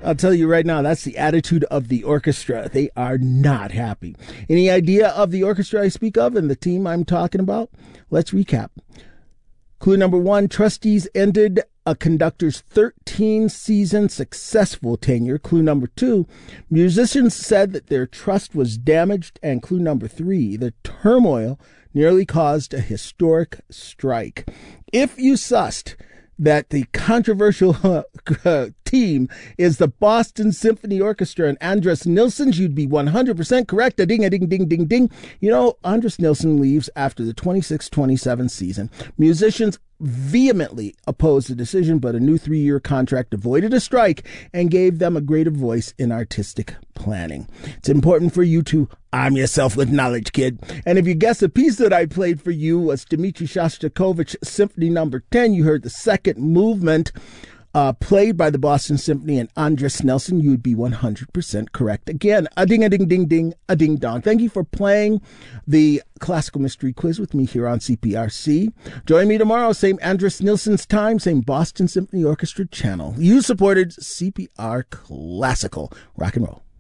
I'll tell you right now, that's the attitude of the orchestra. They are not happy. Any idea of the orchestra I speak of and the team I'm talking about? Let's recap. Clue number 1, trustees ended a conductor's 13-season successful tenure. Clue number 2, musicians said that their trust was damaged. And clue number 3, the turmoil nearly caused a historic strike. If you sussed that the controversial team is the Boston Symphony Orchestra and Andris Nilsson, you'd be 100% correct. A ding, a ding, ding, ding, ding. You know, Andris Nilsson leaves after the 26-27 season. Musicians vehemently opposed the decision, but a new 3-year contract avoided a strike and gave them a greater voice in artistic planning. It's important for you to arm yourself with knowledge, kid. And if you guess the piece that I played for you was Dmitri Shostakovich Symphony Number 10, you heard the second movement played by the Boston Symphony and Andris Nilsson, you'd be 100% correct. Again, a ding, a ding, ding, ding, a ding dong. Thank you for playing the Classical Mystery Quiz with me here on CPRC. Join me tomorrow, same Andris Nilsson's time, same Boston Symphony Orchestra channel. You supported CPR Classical. Rock and roll.